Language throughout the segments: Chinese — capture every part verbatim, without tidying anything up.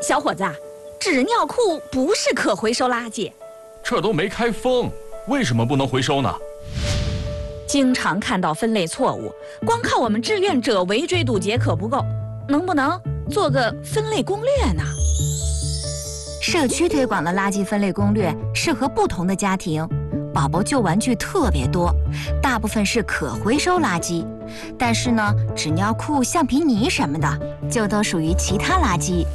小伙子，纸尿裤不是可回收垃圾。 这都没开封，为什么不能回收呢？ 经常看到分类错误，光靠我们志愿者围追堵截可不够，能不能做个分类攻略呢？ 社区推广的垃圾分类攻略适合不同的家庭。宝宝旧玩具特别多，大部分是可回收垃圾，但是呢，纸尿裤、橡皮泥什么的就都属于其他垃圾。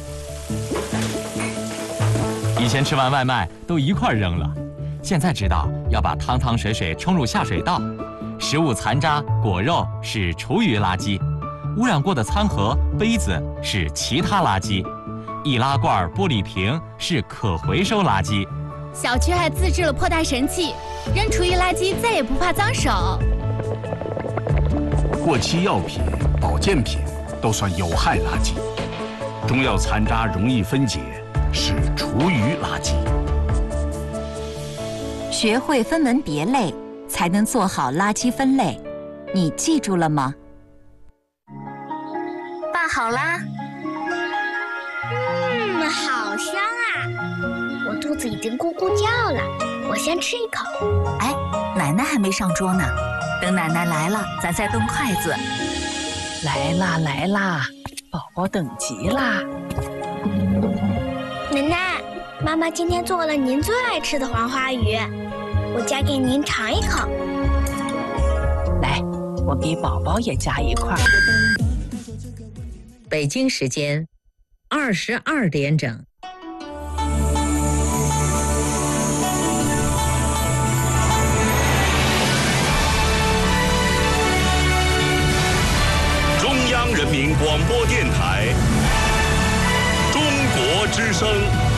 以前吃完外卖都一块扔了，现在知道要把汤汤水水冲入下水道。食物残渣、果肉是厨余垃圾，污染过的餐盒、杯子是其他垃圾，易拉罐、玻璃瓶是可回收垃圾。 小区还自制了破袋神器，扔厨余垃圾再也不怕脏手。 过期药品、保健品都算有害垃圾，中药残渣容易分解，是厨余垃圾。 学会分门别类，才能做好垃圾分类。你记住了吗？ 拌好啦。 嗯，好香啊！我肚子已经咕咕叫了，我先吃一口。 哎，奶奶还没上桌呢，等奶奶来了，咱再动筷子。 来啦来啦，宝宝等急啦！ 奶奶，妈妈今天做了您最爱吃的黄花鱼，我夹给您尝一口。 来，我给宝宝也夹一块。 北京时间二十二点整。 中央人民广播电台中国之声。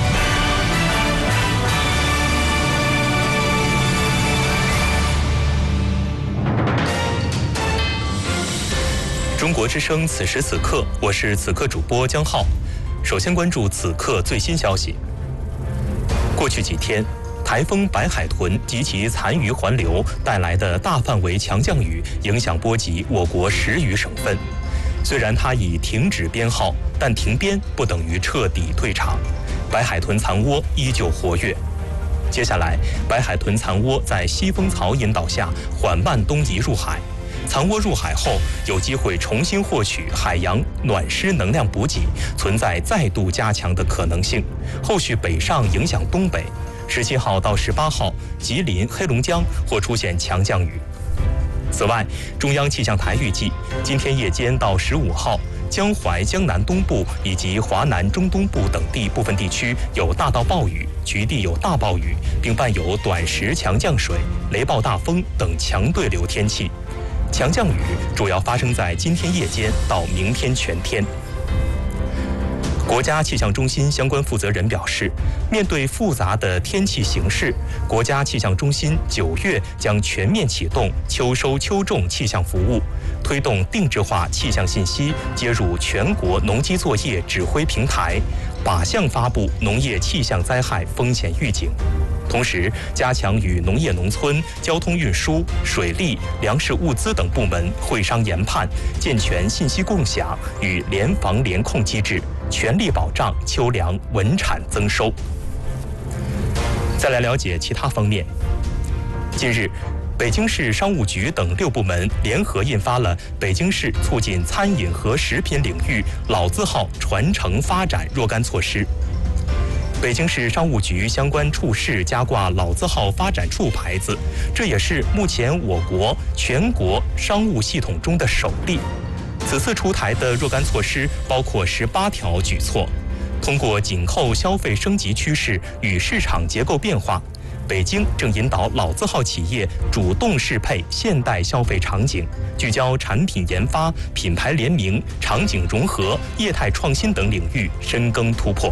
中国之声，此时此刻，我是此刻主播江浩。首先关注此刻最新消息。过去几天，台风白海豚及其残余环流带来的大范围强降雨，影响波及我国十余省份。虽然它已停止编号，但停编不等于彻底退场。白海豚残窝依旧活跃。接下来，白海豚残窝在西风槽引导下缓慢东移入海。残窝入海后，有机会重新获取海洋暖湿能量补给，存在再度加强的可能性。后续北上影响东北，十七号到十八号，吉林、黑龙江或出现强降雨。此外，中央气象台预计，今天夜间到十五号，江淮、江南东部以及华南中东部等地部分地区有大到暴雨，局地有大暴雨，并伴有短时强降水、雷暴大风等强对流天气。强降雨主要发生在今天夜间到明天全天。国家气象中心相关负责人表示，面对复杂的天气形势，国家气象中心九月将全面启动秋收秋种气象服务，推动定制化气象信息接入全国农机作业指挥平台，靶向发布农业气象灾害风险预警。同时，加强与农业农村、交通运输、水利、粮食物资等部门会商研判，健全信息共享与联防联控机制，全力保障秋粮稳产增收。再来了解其他方面。近日，北京市商务局等六部门联合印发了《北京市促进餐饮和食品领域老字号传承发展若干措施》。北京市商务局相关处室加挂老字号发展处牌子，这也是目前我国全国商务系统中的首例。此次出台的若干措施包括十八条举措，通过紧扣消费升级趋势与市场结构变化，北京正引导老字号企业主动适配现代消费场景，聚焦产品研发、品牌联名、场景融合、业态创新等领域深耕突破。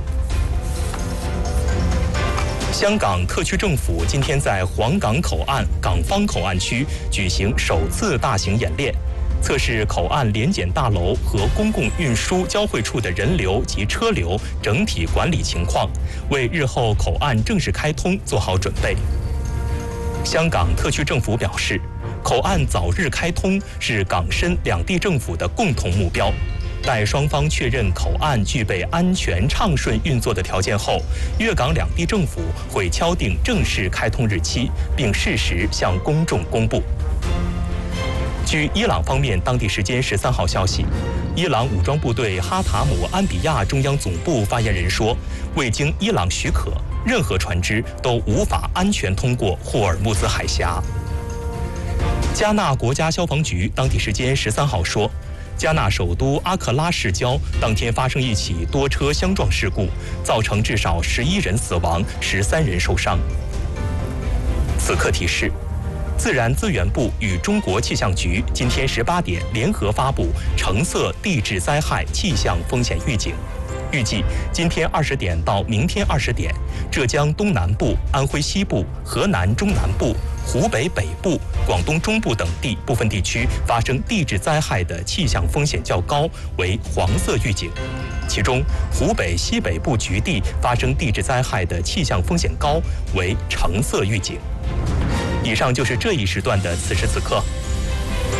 香港特区政府今天在皇岗口岸港方口岸区举行首次大型演练，测试口岸联检大楼和公共运输交汇处的人流及车流整体管理情况，为日后口岸正式开通做好准备。香港特区政府表示，口岸早日开通是港深两地政府的共同目标。 待双方确认口岸具备安全畅顺运作的条件后，粤港两地政府会敲定正式开通日期，并适时向公众公布。据伊朗方面当地时间十三号消息，伊朗武装部队哈塔姆安比亚中央总部发言人说，未经伊朗许可，任何船只都无法安全通过霍尔木兹海峡。加纳国家消防局当地时间十三号说，加纳首都阿克拉市郊当天发生一起多车相撞事故，造成至少十一人死亡，十三人受伤。此刻提示，自然资源部与中国气象局今天十八点联合发布橙色地质灾害气象风险预警。预计今天二十点到明天二十点，浙江东南部、安徽西部、河南中南部、湖北北部、广东中部等地部分地区发生地质灾害的气象风险较高，为黄色预警。其中，湖北西北部局地发生地质灾害的气象风险高，为橙色预警。以上就是这一时段的此时此刻，